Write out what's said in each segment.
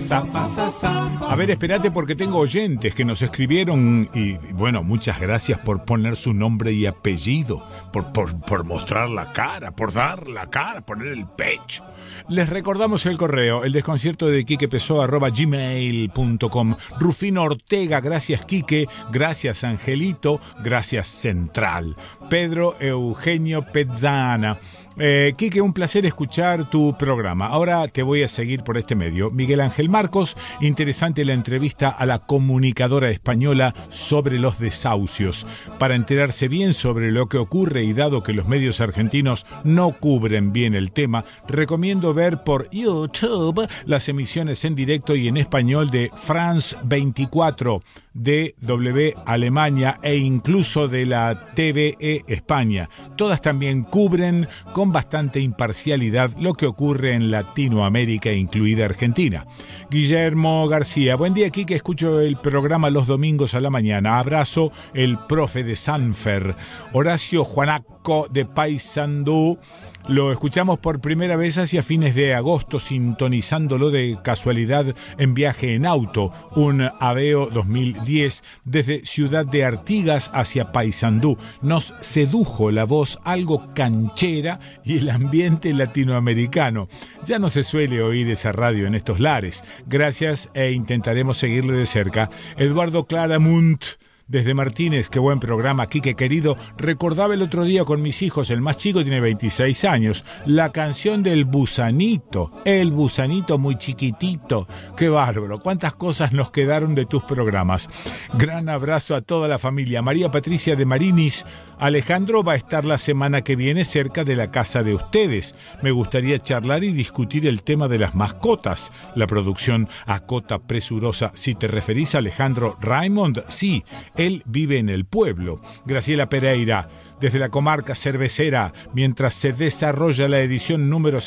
A ver, espérate porque tengo oyentes que nos escribieron y bueno, muchas gracias por poner su nombre y apellido, por mostrar la cara, por dar la cara, poner el pecho. Les recordamos el correo, eldesconciertodekikepessoa@gmail.com. Rufino Ortega, gracias Quique, gracias Angelito, gracias Central. Pedro Eugenio Pezzana. Quique, un placer escuchar tu programa. Ahora te voy a seguir por este medio. Miguel Ángel Marcos, interesante la entrevista a la comunicadora española sobre los desahucios. Para enterarse bien sobre lo que ocurre y dado que los medios argentinos no cubren bien el tema, recomiendo ver por YouTube las emisiones en directo y en español de France 24, DW Alemania e incluso de la TVE España. Todas también cubren con bastante imparcialidad lo que ocurre en Latinoamérica, incluida Argentina. Guillermo García, buen día aquí que escucho el programa los domingos a la mañana. Abrazo, el profe de Sanfer. Horacio Juanaco de Paysandú. Lo escuchamos por primera vez hacia fines de agosto, sintonizándolo de casualidad en viaje en auto, un Aveo 2010 desde Ciudad de Artigas hacia Paysandú. Nos sedujo la voz algo canchera y el ambiente latinoamericano. Ya no se suele oír esa radio en estos lares. Gracias e intentaremos seguirle de cerca. Eduardo Claramunt desde Martínez, qué buen programa, Quique querido. Recordaba el otro día con mis hijos, el más chico tiene 26 años, la canción del Busanito, el Busanito muy chiquitito. Qué bárbaro, cuántas cosas nos quedaron de tus programas. Gran abrazo a toda la familia. María Patricia de Marinis. Alejandro va a estar la semana que viene cerca de la casa de ustedes. Me gustaría charlar y discutir el tema de las mascotas. La producción acota presurosa. Si te referís a Alejandro Raymond, sí, él vive en el pueblo. Graciela Pereira, desde la comarca cervecera, mientras se desarrolla la edición número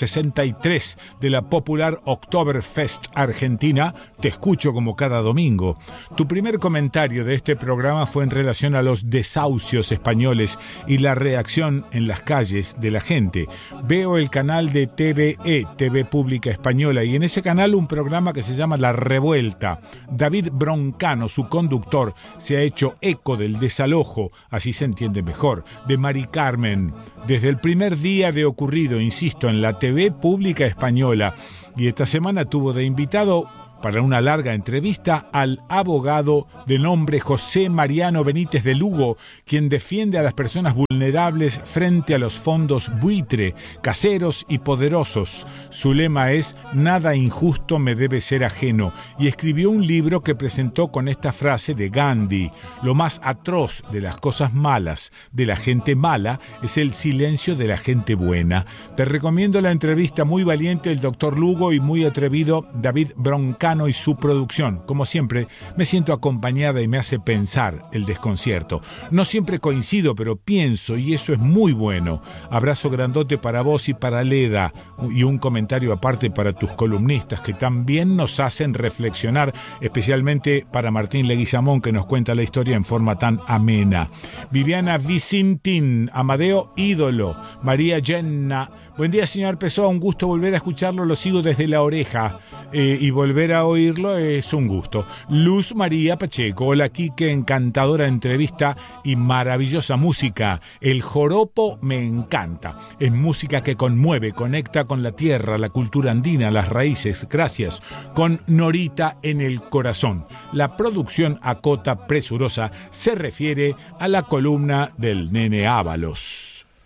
63 de la popular Oktoberfest Argentina, te escucho como cada domingo. Tu primer comentario de este programa fue en relación a los desahucios españoles y la reacción en las calles de la gente. Veo el canal de TVE, TV Pública Española, y en ese canal un programa que se llama La Revuelta. David Broncano, su conductor, se ha hecho eco del desalojo, así se entiende mejor, de Mari Carmen, desde el primer día de ocurrido, insisto, en la TV Pública Española. Y esta semana tuvo de invitado para una larga entrevista al abogado de nombre José Mariano Benítez de Lugo, quien defiende a las personas vulnerables frente a los fondos buitre, caseros y poderosos. Su lema es «Nada injusto me debe ser ajeno», y escribió un libro que presentó con esta frase de Gandhi: «Lo más atroz de las cosas malas, de la gente mala, es el silencio de la gente buena». Te recomiendo la entrevista, muy valiente el doctor Lugo y muy atrevido David Broncano y su producción. Como siempre, me siento acompañada y me hace pensar el desconcierto. No siempre coincido, pero pienso, y eso es muy bueno. Abrazo grandote para vos y para Leda, y un comentario aparte para tus columnistas que también nos hacen reflexionar, especialmente para Martín Leguizamón, que nos cuenta la historia en forma tan amena. Viviana Vicintín, Amadeo ídolo, María Jenna. Buen día, señor Pessoa, un gusto volver a escucharlo, lo sigo desde la oreja, y volver a oírlo es un gusto. Luz María Pacheco, hola Quique, encantadora entrevista y maravillosa música. El joropo me encanta, es música que conmueve, conecta con la tierra, la cultura andina, las raíces, gracias. Con Norita en el corazón. La producción acota presurosa se refiere a la columna del Nene Ábalos.